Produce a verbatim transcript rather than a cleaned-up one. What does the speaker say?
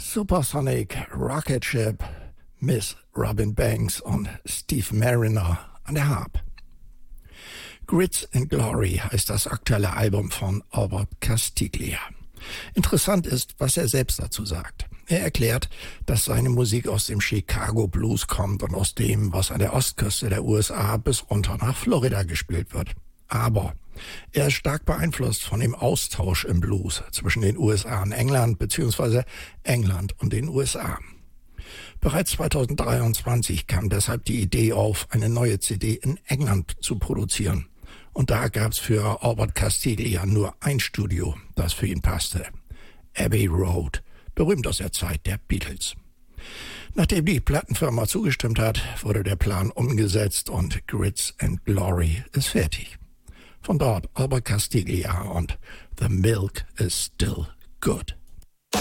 Supersonic Rocket Ship, Miss Robin Banks und Steve Mariner an der Harp. Grits and Glory heißt das aktuelle Album von Albert Castiglia. Interessant ist, was er selbst dazu sagt. Er erklärt, dass seine Musik aus dem Chicago Blues kommt und aus dem, was an der Ostküste der U S A bis runter nach Florida gespielt wird. Aber er ist stark beeinflusst von dem Austausch im Blues zwischen den U S A und England bzw. England und den U S A. Bereits zweitausenddreiundzwanzig kam deshalb die Idee auf, eine neue C D in England zu produzieren. Und da gab's für Albert Castiglia nur ein Studio, das für ihn passte. Abbey Road, berühmt aus der Zeit der Beatles. Nachdem die Plattenfirma zugestimmt hat, wurde der Plan umgesetzt und Grits and Glory ist fertig. Von dort Albert Castiglia und The Milk is Still Good.